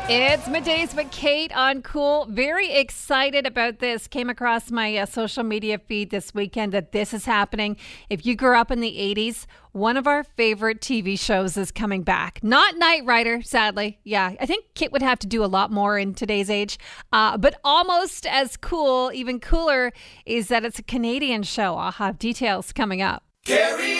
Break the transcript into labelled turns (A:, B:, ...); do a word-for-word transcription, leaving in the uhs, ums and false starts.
A: It's middays with Kate on Cool. Very excited about this. Came across my uh, social media feed this weekend that this is happening. If you grew up in the eighties, one of our favorite T V shows is coming back. Not Knight Rider, sadly. Yeah, I think Kit would have to do a lot more in today's age. Uh, but almost as cool, even cooler, is that it's a Canadian show. I'll have details coming up.
B: Carrie